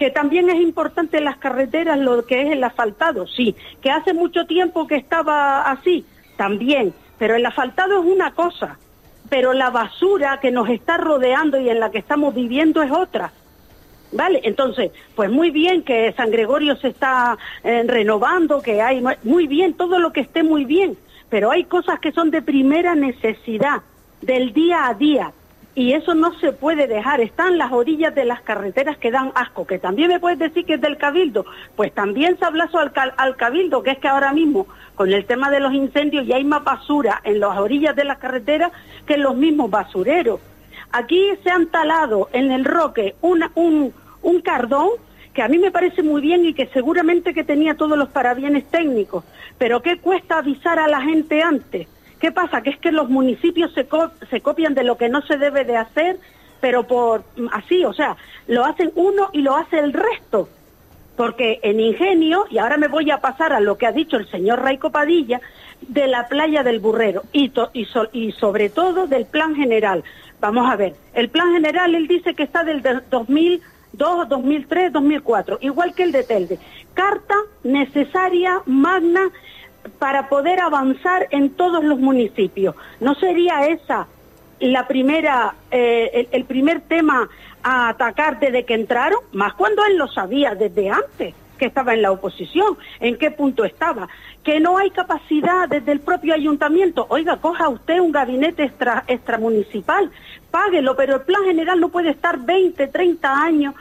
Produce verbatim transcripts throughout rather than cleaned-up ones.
Que también es importante en las carreteras lo que es el asfaltado, sí. Que hace mucho tiempo que estaba así, también. Pero el asfaltado es una cosa, pero la basura que nos está rodeando y en la que estamos viviendo es otra. Vale, entonces, pues muy bien que San Gregorio se está eh, renovando, que hay, muy bien, todo lo que esté muy bien, pero hay cosas que son de primera necesidad, del día a día, y eso no se puede dejar. Están las orillas de las carreteras que dan asco, que también me puedes decir que es del Cabildo, pues también sablazo al, al Cabildo, que es que ahora mismo, con el tema de los incendios, ya hay más basura en las orillas de las carreteras que en los mismos basureros. Aquí se han talado en el Roque una, un, un cardón que a mí me parece muy bien y que seguramente que tenía todos los parabienes técnicos, pero ¿qué cuesta avisar a la gente antes? ¿Qué pasa? Que es que los municipios se, co se copian de lo que no se debe de hacer, pero por así, o sea, lo hacen uno y lo hace el resto. Porque en Ingenio, y ahora me voy a pasar a lo que ha dicho el señor Raico Padilla, de la playa del Burrero, y, to y, so y sobre todo del plan general. Vamos a ver, el plan general, él dice que está del dos mil dos, dos mil tres, dos mil cuatro, igual que el de Telde. Carta necesaria, magna, para poder avanzar en todos los municipios. ¿No sería esa la primera, eh, el, el primer tema a atacar desde que entraron? Más cuando él lo sabía desde antes, que estaba en la oposición, en qué punto estaba, que no hay capacidad desde el propio ayuntamiento. Oiga, coja usted un gabinete extra, extramunicipal, páguelo, pero el plan general no puede estar veinte, treinta años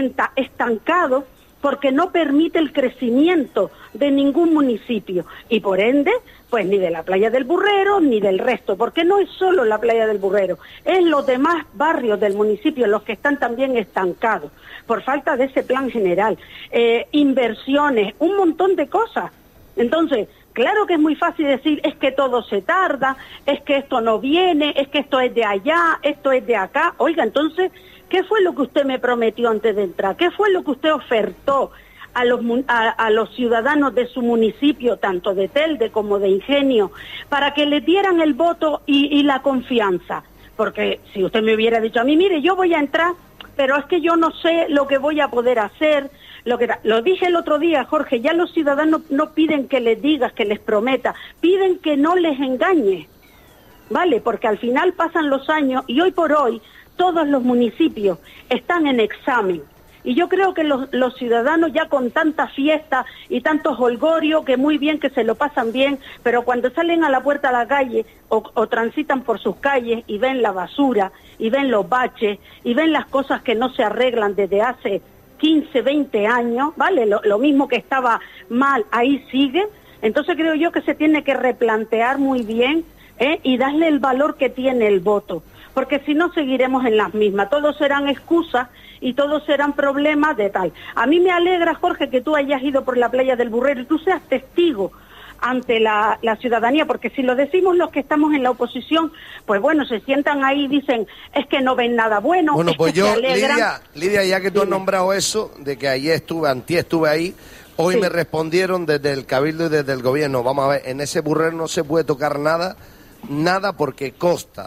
estancado, porque no permite el crecimiento de ningún municipio, y por ende, pues ni de la playa del Burrero, ni del resto, porque no es solo la playa del Burrero, es los demás barrios del municipio los que están también estancados, por falta de ese plan general, eh, inversiones, un montón de cosas. Entonces, claro que es muy fácil decir, es que todo se tarda, es que esto no viene, es que esto es de allá, esto es de acá. Oiga, entonces, ¿qué fue lo que usted me prometió antes de entrar? ¿Qué fue lo que usted ofertó a los, a, a los ciudadanos de su municipio, tanto de Telde como de Ingenio, para que le dieran el voto y, y la confianza? Porque si usted me hubiera dicho a mí, mire, yo voy a entrar, pero es que yo no sé lo que voy a poder hacer, lo que lo dije el otro día, Jorge, ya los ciudadanos no piden que les digas, que les prometa, piden que no les engañe, ¿vale? Porque al final pasan los años y hoy por hoy todos los municipios están en examen. Y yo creo que los, los ciudadanos ya con tanta fiesta y tanto holgorio, que muy bien, que se lo pasan bien, pero cuando salen a la puerta de la calle o, o transitan por sus calles y ven la basura, y ven los baches, y ven las cosas que no se arreglan desde hace quince, veinte años, ¿vale? Lo, lo mismo que estaba mal, ahí sigue. Entonces creo yo que se tiene que replantear muy bien, ¿eh? Y darle el valor que tiene el voto, porque si no seguiremos en las mismas, todos serán excusas y todos serán problemas de tal. A mí me alegra, Jorge, que tú hayas ido por la playa del Burrero y tú seas testigo ante la, la ciudadanía, porque si lo decimos los que estamos en la oposición, pues bueno, se sientan ahí y dicen, es que no ven nada bueno. Bueno, es pues que yo, se alegran. Lidia, Lidia, ya que tú has nombrado eso, de que ayer estuve, antier estuve ahí, hoy sí me respondieron desde el Cabildo y desde el Gobierno, vamos a ver, en ese Burrero no se puede tocar nada, nada porque costa.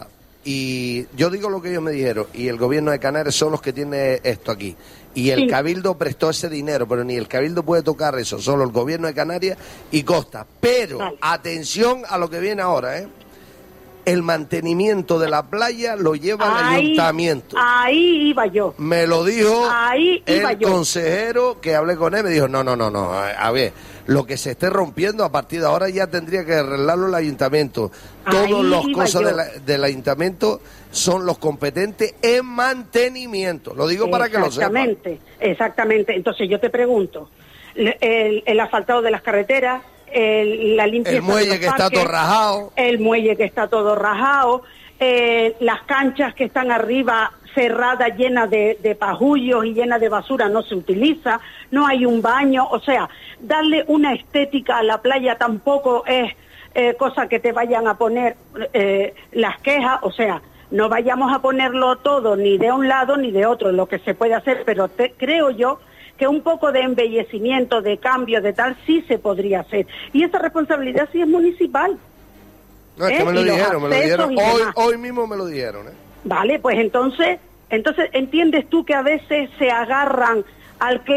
Y yo digo lo que ellos me dijeron, y el Gobierno de Canarias son los que tienen esto aquí. Y el sí. Cabildo prestó ese dinero, pero ni el Cabildo puede tocar eso, solo el Gobierno de Canarias y Costa. Pero, vale, atención a lo que viene ahora, ¿eh? El mantenimiento de la playa lo lleva ahí, el ayuntamiento. Ahí iba yo. Me lo dijo ahí iba el yo. consejero que hablé con él, me dijo, no, no, no, no, a ver, lo que se esté rompiendo a partir de ahora ya tendría que arreglarlo el ayuntamiento. Todas las cosas de la, del ayuntamiento son los competentes en mantenimiento. Lo digo para que lo sepan. Exactamente, exactamente. Entonces yo te pregunto, el, el asfaltado de las carreteras, el, la limpieza el muelle de los que parques, está todo rajado, el muelle que está todo rajado, eh, las canchas que están arriba cerradas, llenas de, de pajullos y llenas de basura, no se utiliza, no hay un baño, o sea, darle una estética a la playa tampoco es eh, cosa que te vayan a poner eh, las quejas, o sea, no vayamos a ponerlo todo ni de un lado ni de otro, lo que se puede hacer, pero te, creo yo que un poco de embellecimiento, de cambio, de tal, sí se podría hacer. Y esa responsabilidad sí es municipal. No, es ¿eh? que me lo dijeron, me lo dijeron. Hoy, hoy mismo me lo dijeron. ¿eh? Vale, pues entonces, entonces entiendes tú que a veces se agarran al